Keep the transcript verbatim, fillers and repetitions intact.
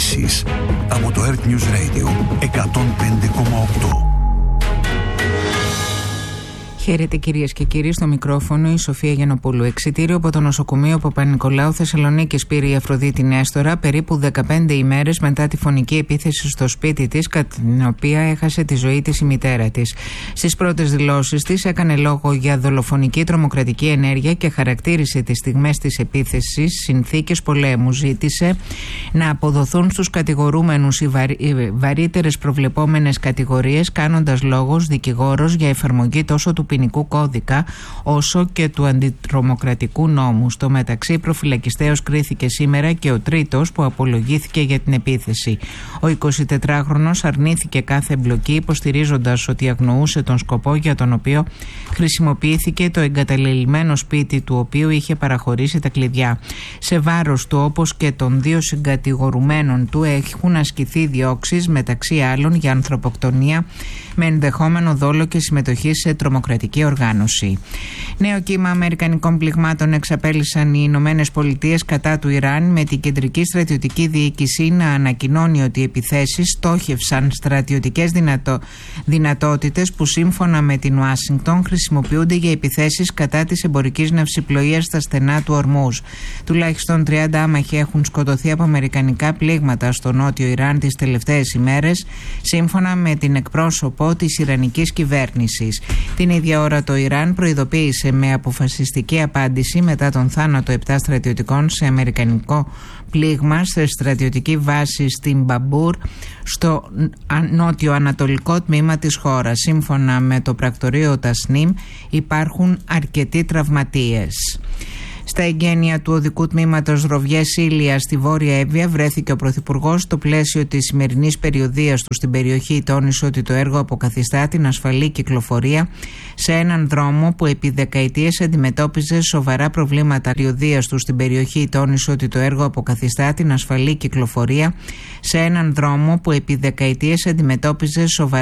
ειδήσεις από το Earth News Radio εκατόν πέντε κόμμα οκτώ. Χαίρετε κυρίες και κύριοι, στο μικρόφωνο η Σοφία Γιαννοπούλου. Εξιτήριο από το νοσοκομείο Παπα-Νικολάου Θεσσαλονίκης πήρε η Αφροδίτη Νέστορα περίπου δεκαπέντε ημέρες μετά τη φωνική επίθεση στο σπίτι της, κατά την οποία έχασε τη ζωή της η μητέρα της. Στις πρώτες δηλώσεις της έκανε λόγο για δολοφονική τρομοκρατική ενέργεια και χαρακτήρισε τις στιγμές της επίθεσης συνθήκες πολέμου. Ζήτησε να αποδοθούν στους κατηγορούμενους οι, βαρύ, οι βαρύτερες προβλεπόμενες κατηγορίες, κάνοντας λόγος δικηγόρος για εφαρμογή τόσο του ποινικού κώδικα όσο και του αντιτρομοκρατικού νόμου. Στο μεταξύ, προφυλακιστέως κρίθηκε σήμερα και ο τρίτος που απολογήθηκε για την επίθεση. Ο εικοσιτετράχρονος αρνήθηκε κάθε εμπλοκή, υποστηρίζοντας ότι αγνοούσε τον σκοπό για τον οποίο χρησιμοποιήθηκε το εγκαταλελειμμένο σπίτι του οποίου είχε παραχωρήσει τα κλειδιά. Σε βάρος του, όπως και των δύο συγκατηγορουμένων του, έχουν ασκηθεί διώξεις, μεταξύ άλλων για ανθρωποκτονία με ενδεχόμενο δόλο και συμμετοχή σε τρομοκρατική οργάνωση. Νέο κύμα αμερικανικών πληγμάτων εξαπέλυσαν οι Ηνωμένες Πολιτείες κατά του Ιράν, με την κεντρική στρατιωτική διοίκηση να ανακοινώνει ότι οι επιθέσεις στόχευσαν στρατιωτικές δυνατό... δυνατότητες που σύμφωνα με την Ουάσιγκτον χρησιμοποιούνται για επιθέσεις κατά της εμπορικής ναυσιπλοείας στα στενά του Ορμούζ. Τουλάχιστον τριάντα άμαχοι έχουν σκοτωθεί από αμερικανικά πλήγματα στο νότιο Ιράν τις τελευταίες ημέρες, σύμφωνα με την εκπρόσωπο της Ιρανικής κυβέρνησης. Την ίδια ώρα το Ιράν προειδοποίησε με αποφασιστική απάντηση μετά τον θάνατο επτά στρατιωτικών σε αμερικανικό πλήγμα σε στρατιωτική βάση στην Μπαμπούρ, στο νότιο-ανατολικό τμήμα της χώρας. Σύμφωνα με το πρακτορείο Τασνίμ υπάρχουν αρκετοί τραυματίες. Στα εγγένεια του οδικού τμήματος Ροβιές-Ήλια στη Βόρεια Εύβοια βρέθηκε ο Πρωθυπουργός. Στο πλαίσιο της σημερινής περιοδείας του στην περιοχή τόνισε ότι το έργο αποκαθιστά την ασφαλή κυκλοφορία σε έναν δρόμο που επί δεκαετίες αντιμετώπιζε σοβαρά προβλήματα. Περιοδείας του στην περιοχή τόνισε ότι το έργο αποκαθιστά την ασφαλή κυκλοφορία σε έναν δρόμο που επί δεκαετίες αντιμετώπιζε σοβαρά